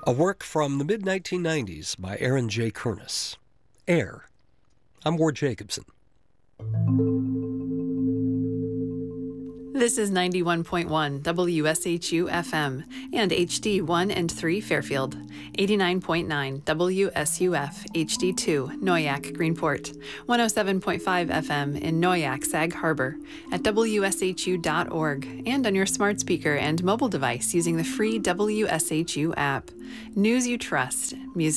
A work from the mid-1990s by Aaron J. Kernis. Air. I'm Ward Jacobson. This is 91.1 WSHU FM and HD1 and 3 Fairfield, 89.9 WSUF HD2 Noyak Greenport, 107.5 FM in Noyak Sag Harbor, at WSHU.org, and on your smart speaker and mobile device using the free WSHU app. News you trust, music